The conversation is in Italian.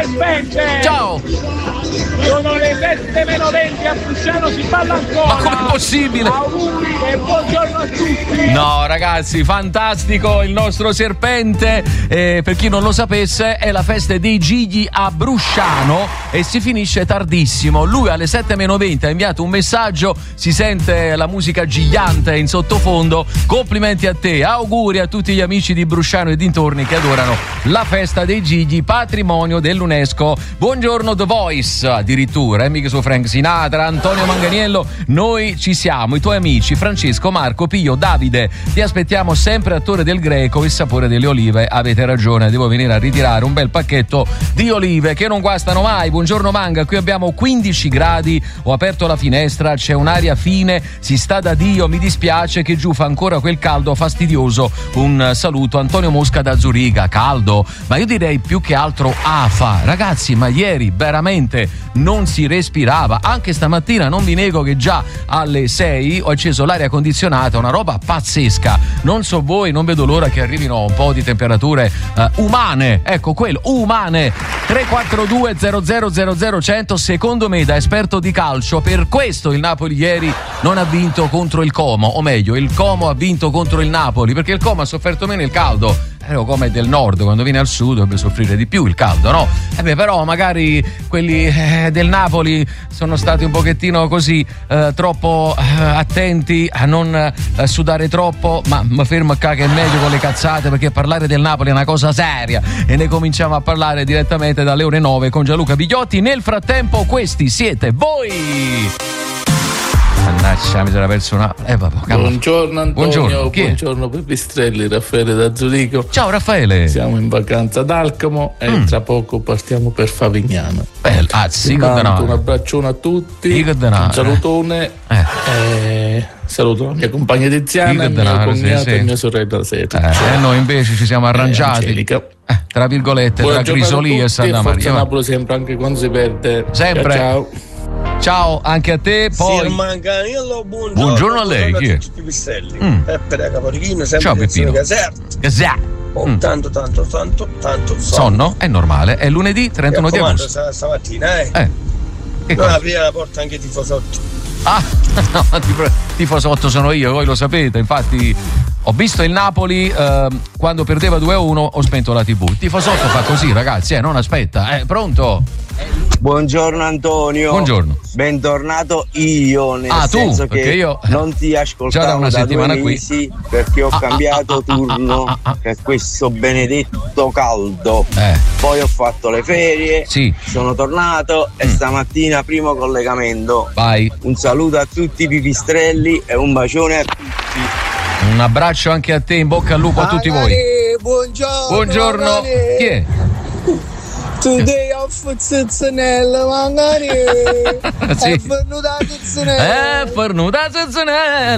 serpente! Ciao! Sono le 7:20 a Brusciano, si balla ancora! Ma com'è possibile? Auguri e buongiorno a tutti! No ragazzi, fantastico il nostro serpente, per chi non lo sapesse è la festa dei Gigli a Brusciano e si finisce tardissimo. Lui alle 7:20 ha inviato un messaggio, si sente la musica gigliante in sottofondo. Complimenti a te, auguri a tutti gli amici di Brusciano e dintorni che adorano la festa dei Gigli, patrimonio dell'UNESCO. Buongiorno The Voice, addirittura, mica su Frank Sinatra. Antonio Manganiello, noi ci siamo, i tuoi amici Francesco, Marco, Pio, Davide, ti aspettiamo sempre a Torre del Greco, il sapore delle olive. Avete ragione, devo venire a ritirare un bel pacchetto di olive che non guastano mai. Buongiorno Manga, qui abbiamo 15 gradi, ho aperto la finestra, c'è un'aria fine, si sta da Dio, mi dispiace che giù fa ancora quel caldo fastidioso. Un saluto Antonio Mosca da Zuriga. Caldo, ma io direi più che altro afa, ragazzi, ma ieri veramente non si respirava. Anche stamattina non vi nego che già alle 6 ho acceso l'aria condizionata, una roba pazzesca. Non so voi, non vedo l'ora che arrivino un po' di temperature umane, ecco quello, umane. 342 00 100. Secondo me, da esperto di calcio, per questo il Napoli ieri non ha vinto contro il Como, o meglio il Como ha vinto contro il Napoli, perché il Como ha sofferto meno il caldo. Come del nord, quando viene al sud dovrebbe soffrire di più il caldo, no? Però magari quelli del Napoli sono stati un pochettino così troppo attenti a non sudare troppo, ma fermo qua che è meglio con le cazzate, perché parlare del Napoli è una cosa seria e ne cominciamo a parlare direttamente dalle ore 9 con Gianluca Bigliotti. Nel frattempo questi siete voi. Mannaggia, mi sarà perso una. Buongiorno Antonio, buongiorno Pipistrelli, Raffaele da Zurigo. Ciao Raffaele. Siamo in vacanza ad Alcamo e tra poco partiamo per Favignano. Un abbraccione a tutti, un salutone. Saluto la mia compagna Tiziana, il mio cognato e mia sorella Seta. Noi invece ci siamo arrangiati tra virgolette, tra Crisolì e Santa Maria. Forza Napoli sempre, anche quando si perde. Sempre. Ciao. Ciao anche a te. Poi buongiorno a lei. Chi è? Peppe da Caporichino, sempre. Ciao Peppino. Tanto sonno è normale, è lunedì 31 di agosto. Stamattina non aprire la porta anche tifosotto. No, tifosotto sono io, voi lo sapete. Infatti ho visto il Napoli quando perdeva 2-1, ho spento la TV. Il tifosotto fa così, ragazzi, non aspetta. Pronto? Buongiorno Antonio. Buongiorno. Bentornato io, nel senso che io non ti ascoltavo da una settimana 2 mesi qui, perché ho cambiato turno per questo benedetto caldo. Poi ho fatto le ferie, sono tornato e stamattina primo collegamento. Vai. Un saluto a tutti i pipistrelli e un bacione a tutti. Un abbraccio anche a te, in bocca al lupo a tutti voi. Buongiorno. Chi è? Today off Zizzanella, magari. È fornuta Zizzanella.